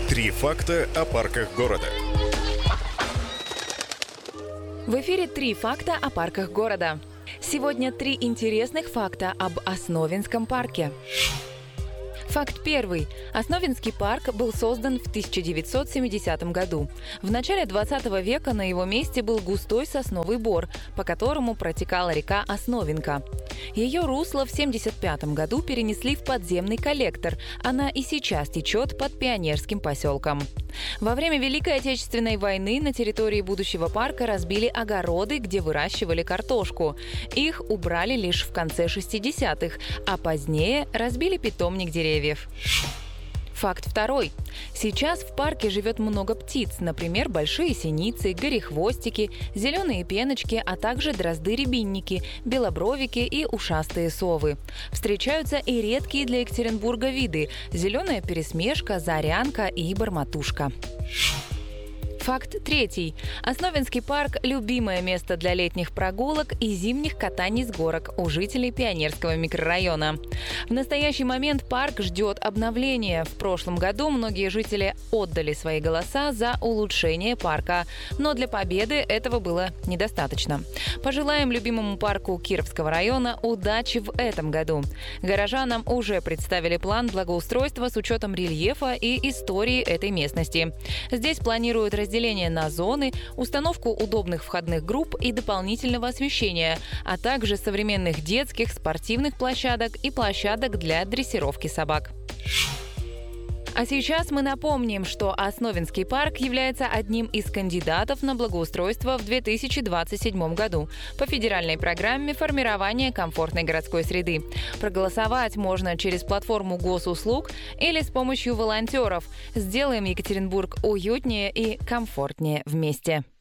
Три факта о парках города. В эфире «Три факта о парках города». Сегодня 3 интересных факта об Основинском парке. Факт первый. Основинский парк был создан в 1970 году. В начале 20 века на его месте был густой сосновый бор, по которому протекала река Основинка. Ее русло в 1975 году перенесли в подземный коллектор. Она и сейчас течет под Пионерским поселком. Во время Великой Отечественной войны на территории будущего парка разбили огороды, где выращивали картошку. Их убрали лишь в конце 60-х, а позднее разбили питомник деревьев. Факт второй. Сейчас в парке живет много птиц, например, большие синицы, горехвостики, зеленые пеночки, а также дрозды-рябинники, белобровики и ушастые совы. Встречаются и редкие для Екатеринбурга виды – зеленая пересмешка, зарянка и барматушка. Факт третий. Основинский парк – любимое место для летних прогулок и зимних катаний с горок у жителей Пионерского микрорайона. В настоящий момент парк ждет обновления. В прошлом году многие жители отдали свои голоса за улучшение парка, но для победы этого было недостаточно. Пожелаем любимому парку Кировского района удачи в этом году. Горожанам уже представили план благоустройства с учетом рельефа и истории этой местности. Здесь планируют разделение на зоны, установку удобных входных групп и дополнительного освещения, а также современных детских, спортивных площадок и площадок для дрессировки собак. А сейчас мы напомним, что Основинский парк является одним из кандидатов на благоустройство в 2027 году по федеральной программе формирования комфортной городской среды. Проголосовать можно через платформу госуслуг или с помощью волонтеров. Сделаем Екатеринбург уютнее и комфортнее вместе.